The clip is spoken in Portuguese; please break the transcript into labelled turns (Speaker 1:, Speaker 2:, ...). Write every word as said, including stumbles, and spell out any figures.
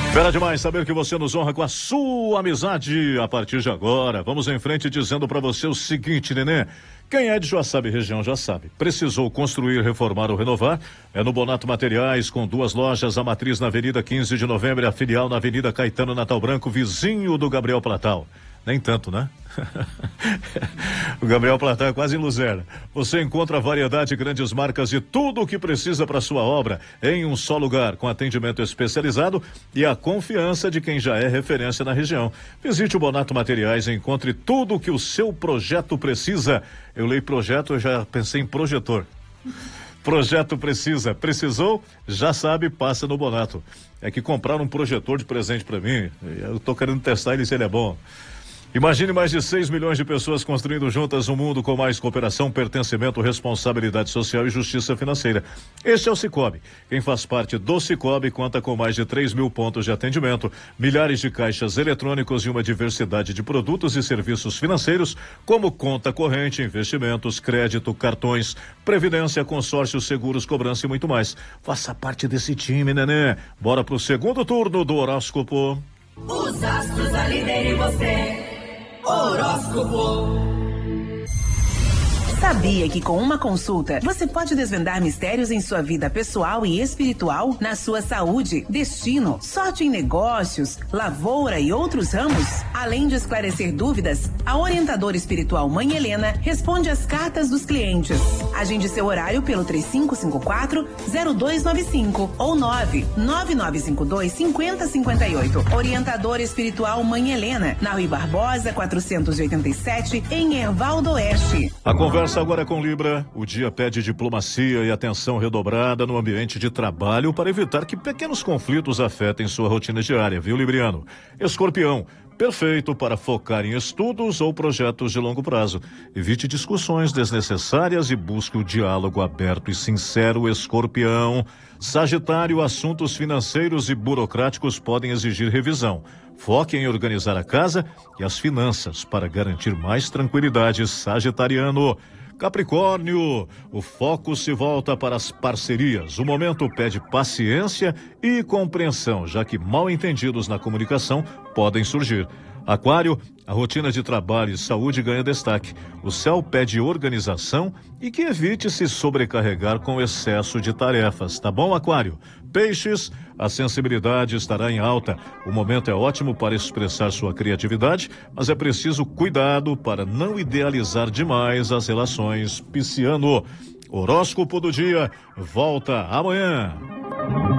Speaker 1: Fera demais saber que você nos honra com a sua amizade. A partir de agora, vamos em frente dizendo para você o seguinte, nenê. Quem é de Joaçaba região já sabe. Precisou construir, reformar ou renovar? É no Bonato Materiais, com duas lojas, a matriz na Avenida quinze de Novembro e a filial na Avenida Caetano Natal Branco, vizinho do Gabriel Platal. Nem tanto, né? O Gabriel Platal é quase em Luzerna. Você encontra variedade, grandes marcas e tudo o que precisa para sua obra em um só lugar, com atendimento especializado e a confiança de quem já é referência na região. Visite o Bonato Materiais e encontre tudo o que o seu projeto precisa. Eu leio projeto, eu já pensei em projetor. Projeto precisa, precisou, já sabe, passa no Bonato. É que compraram um projetor de presente para mim, eu tô querendo testar ele se ele é bom. Imagine mais de seis milhões de pessoas construindo juntas um mundo com mais cooperação, pertencimento, responsabilidade social e justiça financeira. Este é o Sicoob. Quem faz parte do Sicoob conta com mais de três mil pontos de atendimento, milhares de caixas eletrônicos e uma diversidade de produtos e serviços financeiros, como conta corrente, investimentos, crédito, cartões, previdência, consórcios, seguros, cobrança e muito mais. Faça parte desse time, nenê. Bora pro segundo turno do horóscopo.
Speaker 2: Os astros alinham em você. Horóscopo.
Speaker 3: Sabia que com uma consulta você pode desvendar mistérios em sua vida pessoal e espiritual, na sua saúde, destino, sorte em negócios, lavoura e outros ramos? Além de esclarecer dúvidas, a orientadora espiritual Mãe Helena responde às cartas dos clientes. Agende seu horário pelo três cinco cinco quatro, zero dois nove cinco ou nove nove nove cinco dois, cinco zero cinco oito. Orientadora espiritual Mãe Helena, na Rui Barbosa, quatrocentos e oitenta e sete, em Erval do Oeste.
Speaker 1: A conversa agora com Libra. O dia pede diplomacia e atenção redobrada no ambiente de trabalho para evitar que pequenos conflitos afetem sua rotina diária, viu, Libriano? Escorpião. Perfeito para focar em estudos ou projetos de longo prazo. Evite discussões desnecessárias e busque o diálogo aberto e sincero, Escorpião. Sagitário, assuntos financeiros e burocráticos podem exigir revisão. Foque em organizar a casa e as finanças para garantir mais tranquilidade, Sagitariano. Capricórnio, o foco se volta para as parcerias. O momento pede paciência e compreensão, já que mal-entendidos na comunicação podem surgir. Aquário, a rotina de trabalho e saúde ganha destaque. O céu pede organização e que evite se sobrecarregar com excesso de tarefas. Tá bom, Aquário? Peixes, a sensibilidade estará em alta. O momento é ótimo para expressar sua criatividade, mas é preciso cuidado para não idealizar demais as relações. Pisciano, horóscopo do dia, volta amanhã.